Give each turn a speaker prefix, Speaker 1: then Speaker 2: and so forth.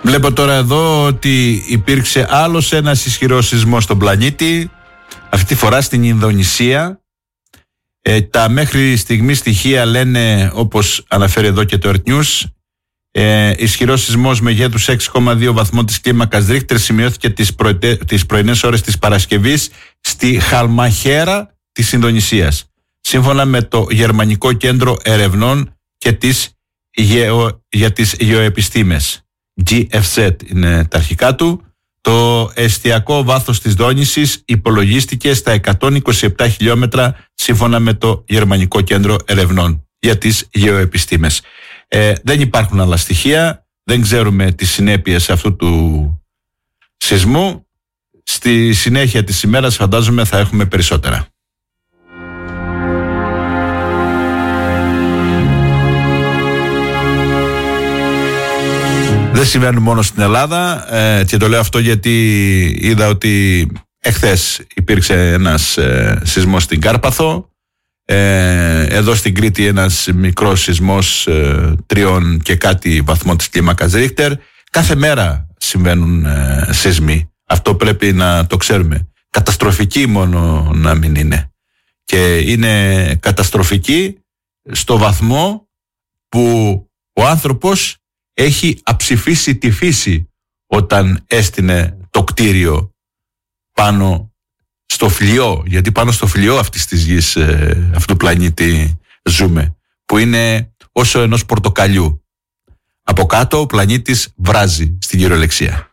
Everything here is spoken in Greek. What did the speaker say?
Speaker 1: Βλέπω τώρα εδώ ότι υπήρξε άλλος ένας ισχυρός σεισμός στον πλανήτη, αυτή τη φορά στην Ινδονησία. Τα μέχρι στιγμή στοιχεία λένε, όπως αναφέρει εδώ και το Earth News, ισχυρός σεισμός μεγέθους 6,2 βαθμών της κλίμακας Ρίχτερ σημειώθηκε τις πρωινές ώρες της Παρασκευής στη Χαλμαχέρα της Ινδονησίας. Σύμφωνα με το Γερμανικό Κέντρο Ερευνών και για τις Γεωεπιστήμες, GFZ είναι τα αρχικά του, το εστιακό βάθος της δόνησης υπολογίστηκε στα 127 χιλιόμετρα σύμφωνα με το Γερμανικό Κέντρο Ερευνών για τις Γεωεπιστήμες. Δεν υπάρχουν άλλα στοιχεία, δεν ξέρουμε τις συνέπειες αυτού του σεισμού. Στη συνέχεια της ημέρας φαντάζομαι θα έχουμε περισσότερα. Δεν συμβαίνουν μόνο στην Ελλάδα, και το λέω αυτό γιατί είδα ότι εχθές υπήρξε ένας σεισμός στην Κάρπαθο, εδώ στην Κρήτη ένας μικρός σεισμός 3 και κάτι βαθμό της κλίμακας Ρίχτερ. Κάθε μέρα συμβαίνουν σεισμοί, αυτό πρέπει να το ξέρουμε. Καταστροφική μόνο να μην είναι, και είναι καταστροφική στο βαθμό που ο άνθρωπος έχει αψηφίσει τη φύση όταν έστεινε το κτίριο πάνω στο φλοιό, γιατί πάνω στο φλοιό αυτής της γης, αυτού του πλανήτη ζούμε, που είναι όσο ενός πορτοκαλιού. Από κάτω ο πλανήτης βράζει στην κυριολεξία.